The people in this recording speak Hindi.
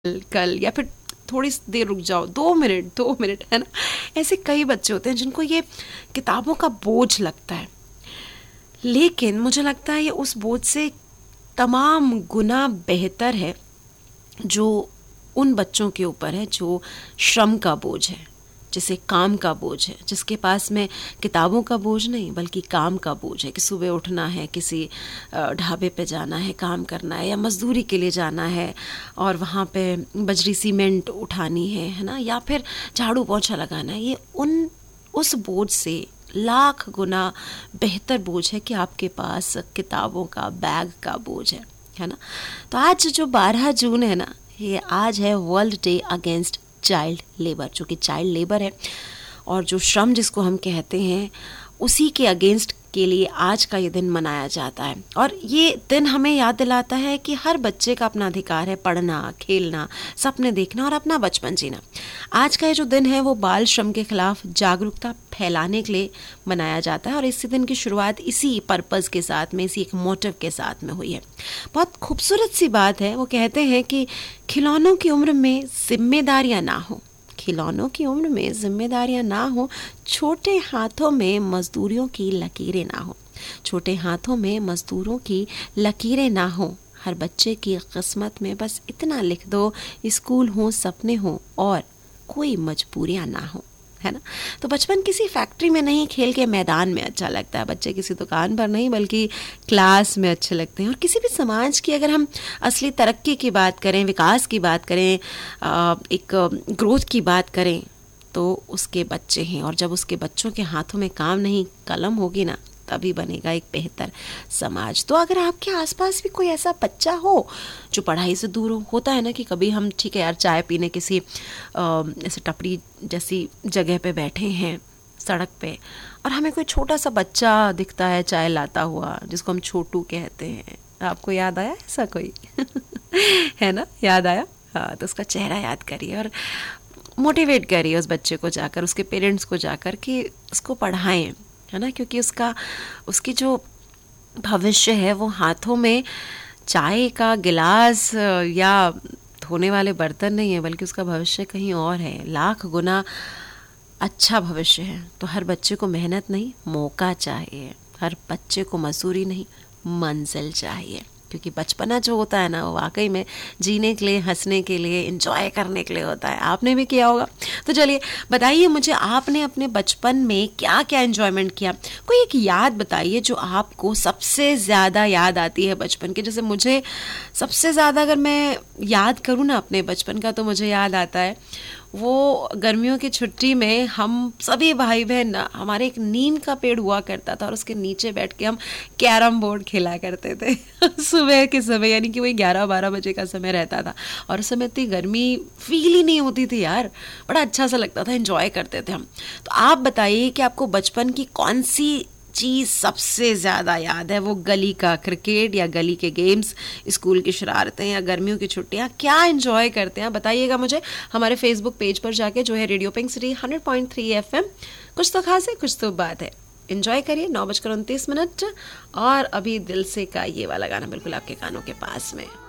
कल, या फिर थोड़ी देर रुक जाओ, 2 मिनट, है ना। ऐसे कई बच्चे होते हैं जिनको ये किताबों का बोझ लगता है, लेकिन मुझे लगता है ये उस बोझ से तमाम गुना बेहतर है जो उन बच्चों के ऊपर है जो श्रम का बोझ है, जिसे काम का बोझ है, जिसके पास में किताबों का बोझ नहीं बल्कि काम का बोझ है कि सुबह उठना है, किसी ढाबे पे जाना है, काम करना है, या मजदूरी के लिए जाना है और वहाँ पे बजरी सीमेंट उठानी है ना, या फिर झाड़ू पोंछा लगाना है। ये उस बोझ से लाख गुना बेहतर बोझ है कि आपके पास किताबों का बैग का बोझ है ना। तो आज जो 12 जून है ना, ये आज है world day against child labour, जो कि चाइल्ड लेबर है और जो श्रम जिसको हम कहते हैं, उसी के अगेंस्ट के लिए आज का ये दिन मनाया जाता है। और ये दिन हमें याद दिलाता है कि हर बच्चे का अपना अधिकार है पढ़ना, खेलना, सपने देखना और अपना बचपन जीना। आज का ये जो दिन है वो बाल श्रम के खिलाफ जागरूकता फैलाने के लिए मनाया जाता है और इसी दिन की शुरुआत इसी पर्पस के साथ में, इसी एक मोटिव के साथ में हुई है। बहुत खूबसूरत सी बात है। वो कहते हैं कि खिलौनों की उम्र में जिम्मेदारियां ना हो, खिलौनों की उम्र में जिम्मेदारियां ना हो, छोटे हाथों में मजदूरियों की लकीरें ना हो, छोटे हाथों में मजदूरों की लकीरें ना हो। हर बच्चे की किस्मत में बस इतना लिख दो, स्कूल हो, सपने हो और कोई मजबूरियां ना हो, है ना। तो बचपन किसी फैक्ट्री में नहीं, खेल के मैदान में अच्छा लगता है। बच्चे किसी दुकान पर नहीं बल्कि क्लास में अच्छे लगते हैं। और किसी भी समाज की अगर हम असली तरक्की की बात करें, विकास की बात करें, एक ग्रोथ की बात करें, तो उसके बच्चे हैं। और जब उसके बच्चों के हाथों में काम नहीं कलम होगी ना, तभी बनेगा एक बेहतर समाज। तो अगर आपके आसपास भी कोई ऐसा बच्चा हो जो पढ़ाई से दूर होता है ना, कि कभी हम ठीक है यार चाय पीने किसी ऐसे टपरी जैसी जगह पे बैठे हैं सड़क पे और हमें कोई छोटा सा बच्चा दिखता है चाय लाता हुआ, जिसको हम छोटू कहते हैं। आपको याद आया ऐसा कोई? है ना, याद आया? हाँ, तो उसका चेहरा याद करिए और मोटिवेट करिए उस बच्चे को जाकर, उसके पेरेंट्स को जाकर कि उसको पढ़ाएं, है ना। क्योंकि उसकी जो भविष्य है वो हाथों में चाय का गिलास या धोने वाले बर्तन नहीं है, बल्कि उसका भविष्य कहीं और है, लाख गुना अच्छा भविष्य है। तो हर बच्चे को मेहनत नहीं, मौका चाहिए। हर बच्चे को मजदूरी नहीं, मंजिल चाहिए। क्योंकि बचपना जो होता है ना, वो वाकई में जीने के लिए, हंसने के लिए, एंजॉय करने के लिए होता है। आपने भी किया होगा। तो चलिए बताइए मुझे, आपने अपने बचपन में क्या क्या एंजॉयमेंट किया? कोई एक याद बताइए जो आपको सबसे ज़्यादा याद आती है बचपन की। जैसे मुझे सबसे ज़्यादा अगर मैं याद करूँ ना अपने बचपन का, तो मुझे याद आता है वो गर्मियों की छुट्टी में हम सभी भाई बहन ना, हमारे एक नीम का पेड़ हुआ करता था और उसके नीचे बैठ के हम कैरम बोर्ड खेला करते थे सुबह के समय, यानी कि वही 11-12 बजे का समय रहता था और उस समय इतनी गर्मी फील ही नहीं होती थी यार, बड़ा अच्छा सा लगता था, एंजॉय करते थे हम। तो आप बताइए कि आपको बचपन की कौन सी चीज़ सबसे ज़्यादा याद है? वो गली का क्रिकेट या गली के गेम्स, स्कूल की शरारतें या गर्मियों की छुट्टियाँ, क्या एंजॉय करते हैं बताइएगा मुझे हमारे फेसबुक पेज पर जाके, जो है रेडियो पिंक सिटी 100.3 FM। कुछ तो खास है, कुछ तो बात है। एंजॉय करिए। 9:29 और अभी दिल से का ये वाला गाना बिल्कुल आपके कानों के पास में।